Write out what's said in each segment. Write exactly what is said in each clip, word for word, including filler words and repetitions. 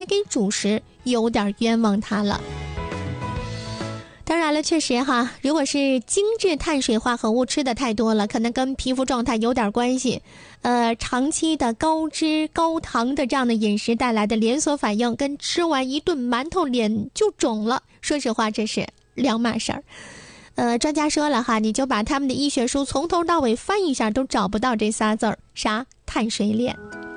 给主食，有点冤枉他了。当然了，确实哈，如果是精致碳水化合物吃的太多了，可能跟皮肤状态有点关系。呃，长期的高脂高糖的这样的饮食带来的连锁反应，跟吃完一顿馒头脸就肿了，说实话这是两码事儿。呃，专家说了哈，你就把他们的医学书从头到尾翻一下，都找不到这仨字儿，啥碳水脸。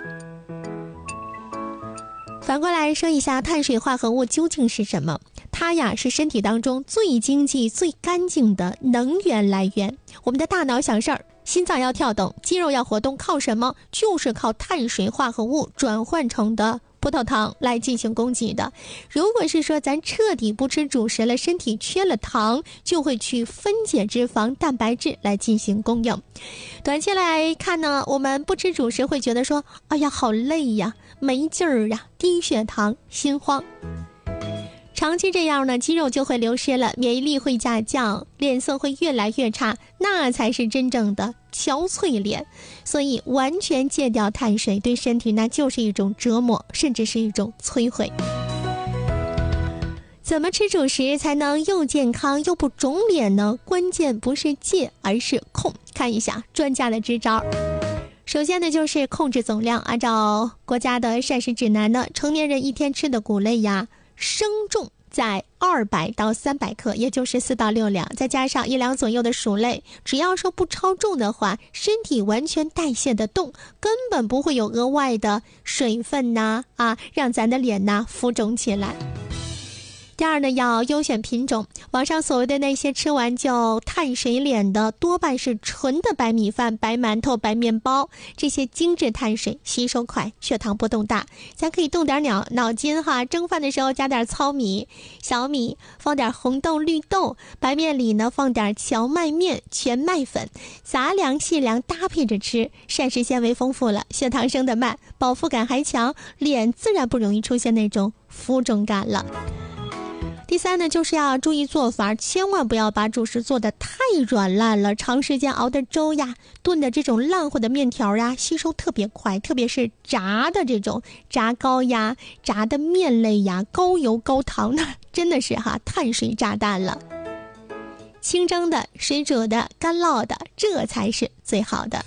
反过来说一下，碳水化合物究竟是什么？它呀是身体当中最经济最干净的能源来源。我们的大脑想事儿，心脏要跳动，肌肉要活动，靠什么？就是靠碳水化合物转换成的葡萄糖来进行供给的。如果是说咱彻底不吃主食了，身体缺了糖，就会去分解脂肪蛋白质来进行供应。短期来看呢，我们不吃主食会觉得说，哎呀好累呀，没劲儿呀，低血糖心慌。长期这样呢，肌肉就会流失了，免疫力会下降，脸色会越来越差，那才是真正的憔悴脸。所以完全戒掉碳水对身体那就是一种折磨，甚至是一种摧毁。怎么吃主食才能又健康又不肿脸呢？关键不是戒，而是控。看一下专家的支招。首先呢，就是控制总量。按照国家的膳食指南呢，成年人一天吃的谷类呀，生重在二百到三百克，也就是四到六两，再加上一两左右的薯类，只要说不超重的话，身体完全代谢得动，根本不会有额外的水分呐啊，让咱的脸呐浮肿起来。第二呢，要优选品种。网上所谓的那些吃完就碳水脸的，多半是纯的白米饭、白馒头、白面包，这些精致碳水吸收快，血糖波动大。咱可以动点脑脑筋哈，蒸饭的时候加点糙米、小米，放点红豆、绿豆，白面里呢放点荞麦面、全麦粉，杂粮细粮搭配着吃，膳食纤维丰富了，血糖升得慢，饱腹感还强，脸自然不容易出现那种浮肿感了。第三呢，就是要注意做法，千万不要把主食做得太软烂了，长时间熬的粥呀、炖的这种烂货的面条呀，吸收特别快，特别是炸的这种炸糕呀、炸的面类呀，高油高糖的，真的是哈碳水炸弹了。清蒸的、水煮的、干烙的，这才是最好的。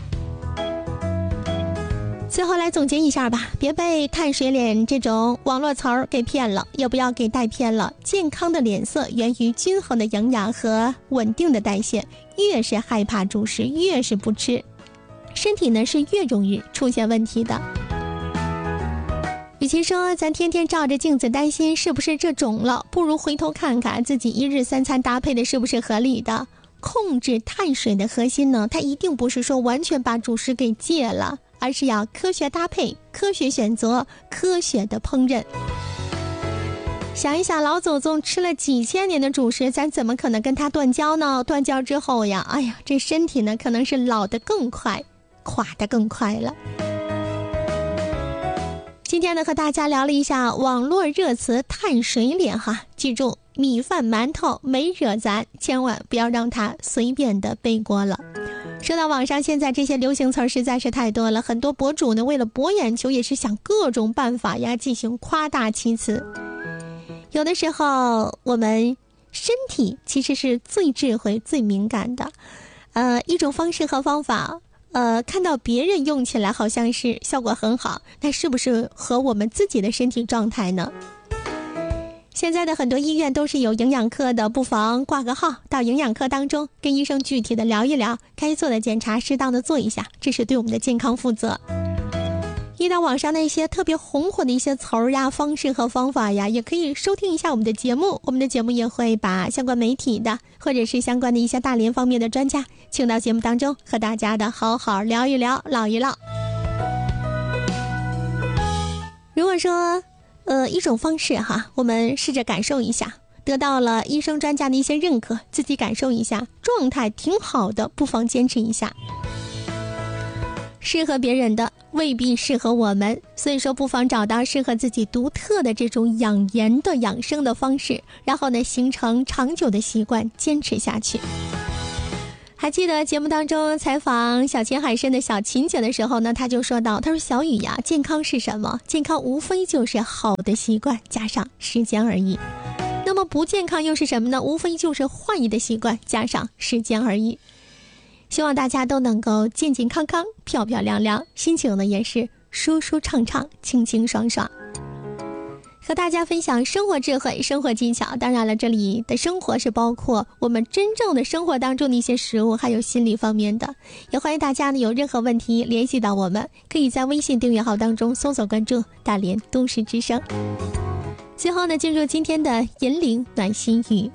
最后来总结一下吧，别被碳水脸这种网络词儿给骗了，也不要给带偏了。健康的脸色源于均衡的营养和稳定的代谢，越是害怕主食，越是不吃，身体呢是越容易出现问题的。与其说咱天天照着镜子担心是不是这肿了，不如回头看看自己一日三餐搭配的是不是合理的。控制碳水的核心呢，它一定不是说完全把主食给戒了，而是要科学搭配、科学选择、科学的烹饪。想一想，老祖宗吃了几千年的主食，咱怎么可能跟他断交呢？断交之后呀，哎呀，这身体呢可能是老得更快，垮得更快了。今天呢和大家聊了一下网络热词碳水脸哈，记住米饭馒头没惹咱，千万不要让它随便的背锅了。说到网上现在这些流行词儿实在是太多了，很多博主呢为了博眼球也是想各种办法呀进行夸大其词。有的时候我们身体其实是最智慧最敏感的，呃，一种方式和方法呃，看到别人用起来好像是效果很好，那是不是和我们自己的身体状态呢？现在的很多医院都是有营养科的，不妨挂个号到营养科当中跟医生具体的聊一聊，该做的检查适当的做一下，这是对我们的健康负责。遇到网上那些特别红火的一些词儿呀、方式和方法呀，也可以收听一下我们的节目，我们的节目也会把相关媒体的或者是相关的一些大连方面的专家请到节目当中，和大家的好好聊一聊、唠一唠。如果说呃一种方式哈，我们试着感受一下，得到了医生专家的一些认可，自己感受一下，状态挺好的，不妨坚持一下。适合别人的未必适合我们，所以说不妨找到适合自己独特的这种养颜的养生的方式，然后呢形成长久的习惯，坚持下去。 还记得节目当中采访小秦海参的小秦姐的时候呢，她就说到，她说小雨呀，健康是什么？健康无非就是好的习惯加上时间而已。那么不健康又是什么呢？无非就是坏的习惯加上时间而已。希望大家都能够健健康康、漂漂亮亮，心情呢也是舒舒畅畅、清清爽爽。和大家分享生活智慧、生活技巧。当然了，这里的生活是包括我们真正的生活当中的一些食物，还有心理方面的。也欢迎大家呢有任何问题联系到我们，可以在微信订阅号当中搜索关注大连都市之声。最后呢，进入今天的引领暖心语。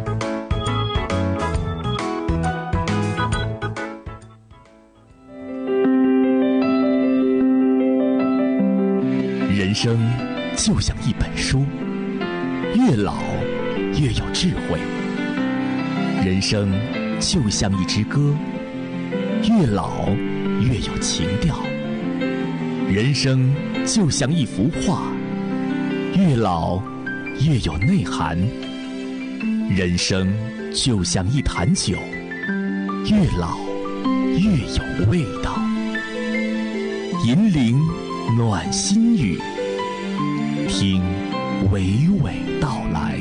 人生就像一本书，越老越有智慧；人生就像一支歌，越老越有情调；人生就像一幅画，越老越有内涵；人生就像一坛酒，越老越有味道。引领暖心语，听娓娓道来。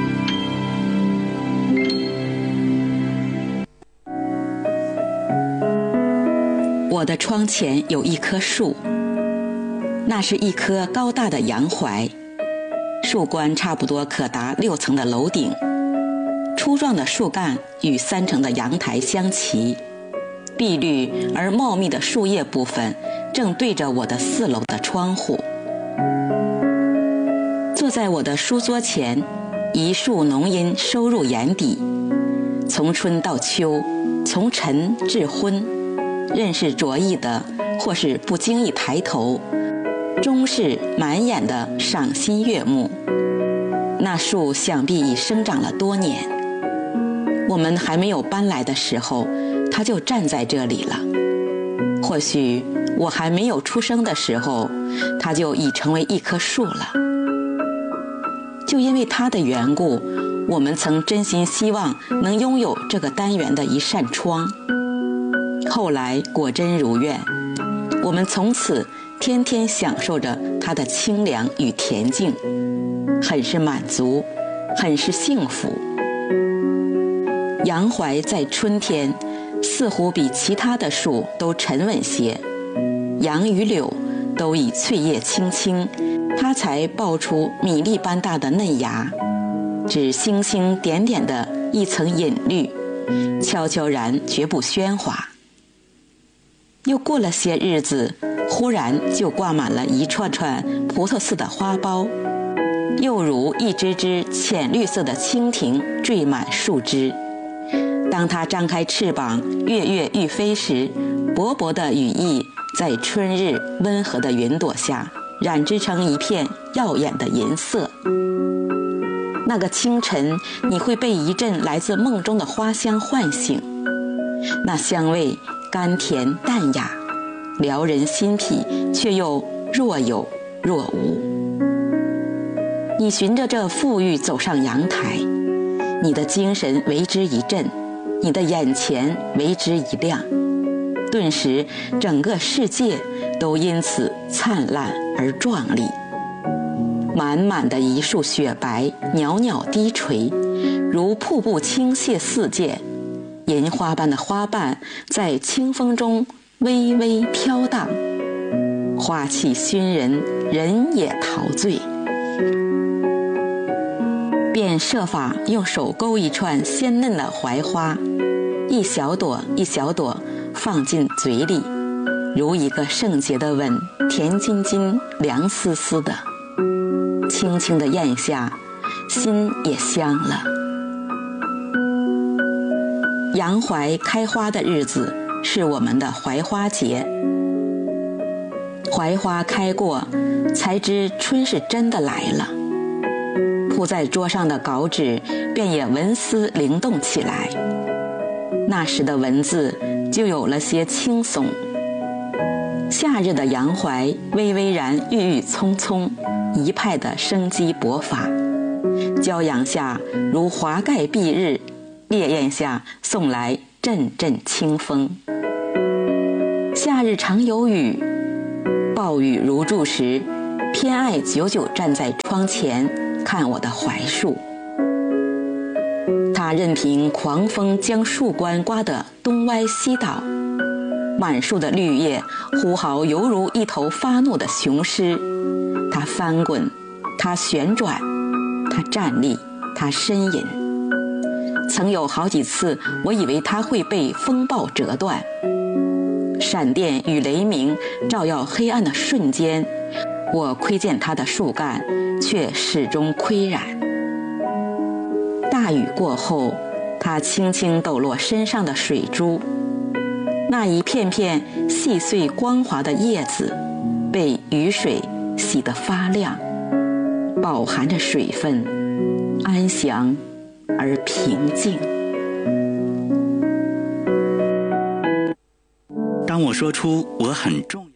我的窗前有一棵树，那是一棵高大的洋槐，树冠差不多可达六层的楼顶，粗壮的树干与三层的阳台相齐，碧绿而茂密的树叶部分正对着我的四楼的窗户。坐在我的书桌前，一束浓荫收入眼底，从春到秋，从晨至昏，任是着意的，或是不经意抬头，终是满眼的赏心悦目。那树想必已生长了多年，我们还没有搬来的时候，它就站在这里了。或许我还没有出生的时候，它就已成为一棵树了。就因为它的缘故，我们曾真心希望能拥有这个单元的一扇窗。后来果真如愿，我们从此天天享受着它的清凉与恬静，很是满足，很是幸福。洋槐在春天似乎比其他的树都沉稳些，杨与柳都已翠叶青青，它才爆出米粒般大的嫩芽，只星星点点的一层隐绿，悄悄然绝不喧哗。又过了些日子，忽然就挂满了一串串葡萄似的花苞，又如一只只浅绿色的蜻蜓缀满树枝。当它张开翅膀跃跃欲飞时，薄薄的羽翼在春日温和的云朵下染织成一片耀眼的银色。那个清晨，你会被一阵来自梦中的花香唤醒，那香味甘甜淡雅，撩人心脾，却又若有若无。你循着这馥郁走上阳台，你的精神为之一振，你的眼前为之一亮，顿时整个世界都因此灿烂而壮丽。满满的一束雪白袅袅低垂，如瀑布倾泻四溅，银花般的花瓣在清风中微微飘荡，花气熏人，人也陶醉。便设法用手勾一串鲜嫩的槐花，一小朵一小朵放进嘴里，如一个圣洁的吻，甜津津，凉丝丝的，轻轻地咽下，心也香了。洋槐开花的日子是我们的槐花节，槐花开过，才知春是真的来了。铺在桌上的稿纸便也文思灵动起来，那时的文字就有了些轻松。夏日的洋槐微微然郁郁葱葱，一派的生机勃发，骄阳下如华盖蔽日，烈焰下送来阵阵清风。夏日常有雨，暴雨如注时，偏爱久久站在窗前看我的槐树。它任凭狂风将树冠刮得东歪西倒，满树的绿叶呼号犹如一头发怒的雄狮。它翻滚，它旋转，它站立，它呻吟。曾有好几次，我以为它会被风暴折断。闪电与雷鸣照耀黑暗的瞬间，我窥见它的树干，却始终岿然。大雨过后，它轻轻抖落身上的水珠，那一片片细碎光滑的叶子被雨水洗得发亮，饱含着水分，安详而平静。 当我说出我很重要